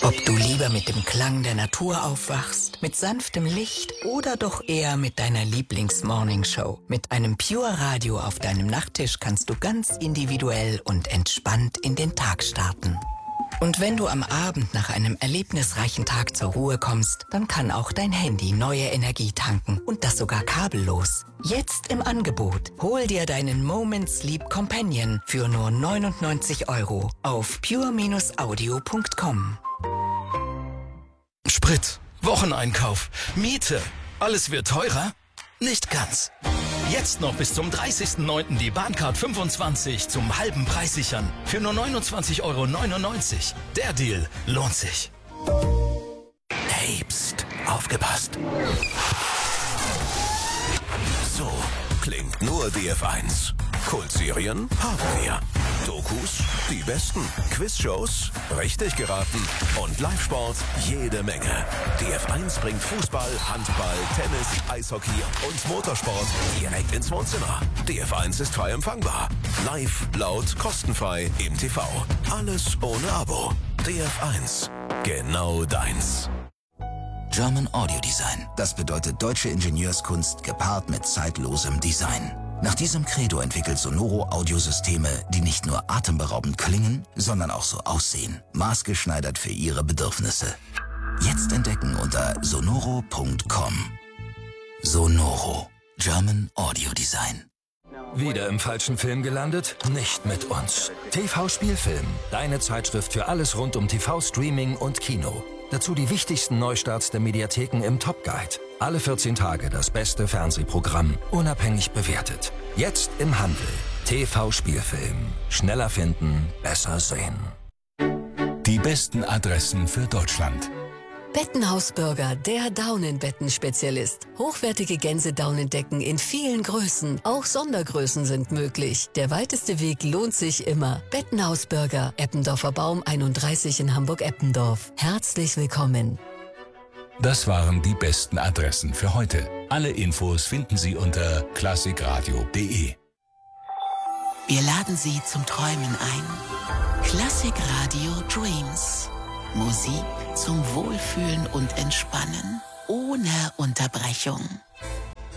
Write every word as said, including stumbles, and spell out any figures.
Ob du lieber mit dem Klang der Natur aufwachst, mit sanftem Licht oder doch eher mit deiner Lieblings-Morningshow. Mit einem Pure-Radio auf deinem Nachttisch kannst du ganz individuell und entspannt in den Tag starten. Und wenn du am Abend nach einem erlebnisreichen Tag zur Ruhe kommst, dann kann auch dein Handy neue Energie tanken und das sogar kabellos. Jetzt im Angebot. Hol dir deinen Moment Sleep Companion für nur neunundneunzig Euro auf pure audio punkt com. Sprit, Wocheneinkauf, Miete, alles wird teurer? Nicht ganz. Jetzt noch bis zum dreißigsten neunten die Bahncard fünfundzwanzig zum halben Preis sichern. Für nur neunundzwanzig Euro neunundneunzig. Der Deal lohnt sich. Hey, pst, aufgepasst. So klingt nur D F eins. Kultserien haben wir. Dokus, die besten. Quizshows, richtig geraten. Und Live-Sport, jede Menge. D F eins bringt Fußball, Handball, Tennis, Eishockey und Motorsport direkt ins Wohnzimmer. D F eins ist frei empfangbar. Live, laut, kostenfrei im T V. Alles ohne Abo. D F eins. Genau deins. German Audio Design. Das bedeutet deutsche Ingenieurskunst gepaart mit zeitlosem Design. Nach diesem Credo entwickelt Sonoro Audiosysteme, die nicht nur atemberaubend klingen, sondern auch so aussehen. Maßgeschneidert für Ihre Bedürfnisse. Jetzt entdecken unter sonoro punkt com. Sonoro. German Audio Design. Wieder im falschen Film gelandet? Nicht mit uns. T V-Spielfilm. Deine Zeitschrift für alles rund um T V-Streaming und Kino. Dazu die wichtigsten Neustarts der Mediatheken im Top Guide. Alle vierzehn Tage das beste Fernsehprogramm, unabhängig bewertet. Jetzt im Handel. T V-Spielfilm. Schneller finden, besser sehen. Die besten Adressen für Deutschland. Bettenhaus-Burger, der Daunenbetten-Spezialist. Hochwertige Gänsedaunendecken in vielen Größen. Auch Sondergrößen sind möglich. Der weiteste Weg lohnt sich immer. Bettenhaus-Burger, Eppendorfer Baum einunddreißig in Hamburg-Eppendorf. Herzlich willkommen. Das waren die besten Adressen für heute. Alle Infos finden Sie unter klassikradio punkt de. Wir laden Sie zum Träumen ein. Classic Radio Dreams. Musik zum Wohlfühlen und Entspannen ohne Unterbrechung.